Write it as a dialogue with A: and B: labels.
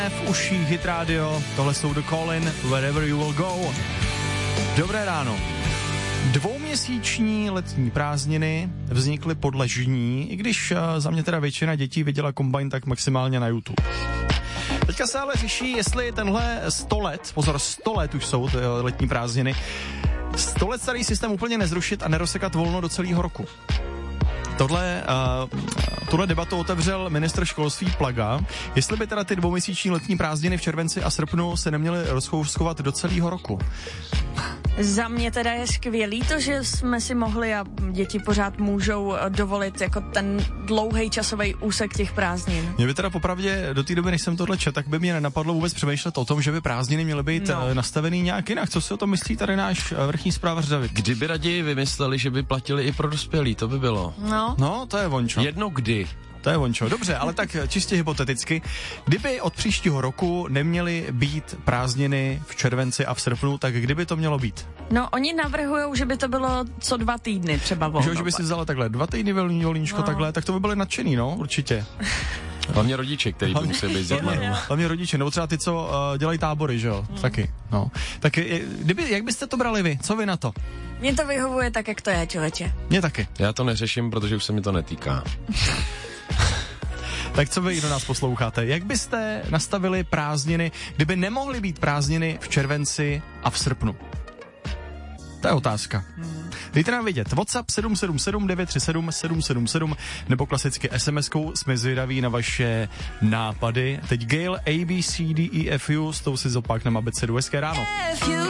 A: V uších Hit Radio, tohle jsou The Call-in, Wherever You Will Go. Dobré ráno. 2měsíční letní prázdniny vznikly podle žní, i když za mě teda většina dětí viděla Combine tak maximálně na YouTube. Teďka se ale řeší, jestli tenhle 100 let, pozor, 100 let už jsou letní prázdniny, 100 let starý systém úplně nezrušit a nerozsekat volno do celého roku. Tuhle debatu otevřel ministr školství Plaga, jestli by teda ty 2měsíční letní prázdniny v červenci a srpnu se neměly rozkouskovat do celého roku.
B: Za mě teda je skvělý to, že jsme si mohli a děti pořád můžou dovolit jako ten dlouhý časový úsek těch prázdnin.
A: Mě by teda popravdě do té doby, než jsem tohle četl, tak by mě nenapadlo vůbec přemýšlet o tom, že by prázdniny měly být nastavený nějak jinak. Co si o tom myslí tady náš vrchní zprávař David?
C: Kdyby raději vymysleli, že by platili i pro dospělí, to by bylo.
A: No, to je vončo.
C: Jedno kdy.
A: To je vončo. Dobře, ale tak čistě hypoteticky, kdyby od příštího roku neměly být prázdniny v červenci a v srpnu, tak kdyby to mělo být?
B: No, oni navrhujou, že by to bylo co 2 týdny třeba volno.
A: Že by si vzala takhle 2 týdny volníčko takhle, tak to by byly nadšený, no, určitě.
C: Hlavně rodiče, který by museli být zajímavé.
A: Hlavně rodiče, nebo třeba ty, co dělají tábory, že jo, taky, no. Tak jak byste to brali vy? Co vy na to?
B: Mně to vyhovuje tak, jak to je, člověče.
A: Mně taky.
C: Já to neřeším, protože už se mi to netýká.
A: Tak co vy, kdo nás posloucháte? Jak byste nastavili prázdniny, kdyby nemohly být prázdniny v červenci a v srpnu? To je otázka. Dejte nám vědět. WhatsApp 777 937 777 nebo klasicky SMS-kou. Jsme zvědaví na vaše nápady. Teď Gail ABCDEFU, s tou si zopakneme abecedu. Hezké ráno.